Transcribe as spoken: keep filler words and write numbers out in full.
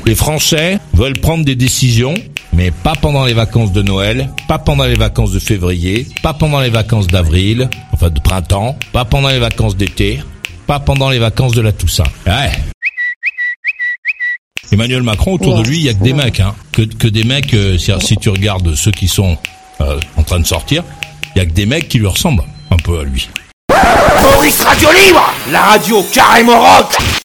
Les Français veulent prendre des décisions, mais pas pendant les vacances de Noël, pas pendant les vacances de février, pas pendant les vacances d'avril, enfin de printemps, pas pendant les vacances d'été, pas pendant les vacances de la Toussaint. Ouais. Emmanuel Macron, autour de lui, il y a que des mecs, hein. Que, que des mecs, euh, si, si tu regardes ceux qui sont euh, en train de sortir, il y a que des mecs qui lui ressemblent un peu à lui. Maurice Radio Libre, la radio carrément rock.